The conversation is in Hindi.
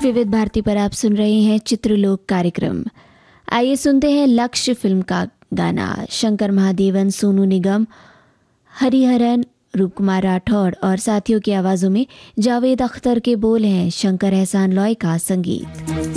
विविध भारती पर आप सुन रहे हैं चित्रलोक कार्यक्रम। आइए सुनते हैं लक्ष्य फिल्म का गाना। शंकर महादेवन, सोनू निगम, हरिहरन, रूपकुमार राठौड़ और साथियों की आवाज़ों में जावेद अख्तर के बोल हैं, शंकर एहसान लॉय का संगीत।